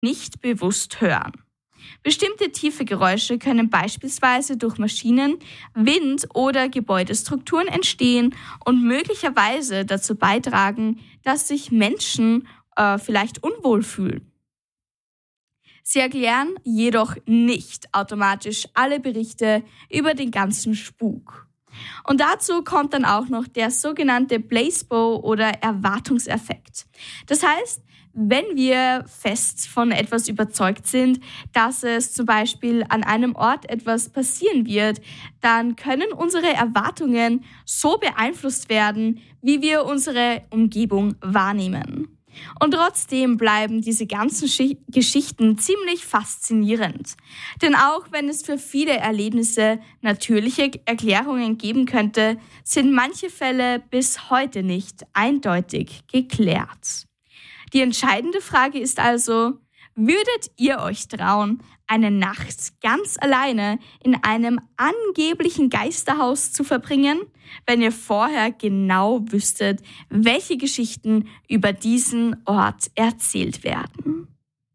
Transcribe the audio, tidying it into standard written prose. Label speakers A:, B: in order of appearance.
A: nicht bewusst hören. Bestimmte tiefe Geräusche können beispielsweise durch Maschinen, Wind oder Gebäudestrukturen entstehen und möglicherweise dazu beitragen, dass sich Menschen vielleicht unwohl fühlen. Sie erklären jedoch nicht automatisch alle Berichte über den ganzen Spuk. Und dazu kommt dann auch noch der sogenannte Placebo oder Erwartungseffekt. Das heißt, wenn wir fest von etwas überzeugt sind, dass es zum Beispiel an einem Ort etwas passieren wird, dann können unsere Erwartungen so beeinflusst werden, wie wir unsere Umgebung wahrnehmen. Und trotzdem bleiben diese ganzen Geschichten ziemlich faszinierend. Denn auch wenn es für viele Erlebnisse natürliche Erklärungen geben könnte, sind manche Fälle bis heute nicht eindeutig geklärt. Die entscheidende Frage ist also, würdet ihr euch trauen, eine Nacht ganz alleine in einem angeblichen Geisterhaus zu verbringen, wenn ihr vorher genau wüsstet, welche Geschichten über diesen Ort erzählt werden?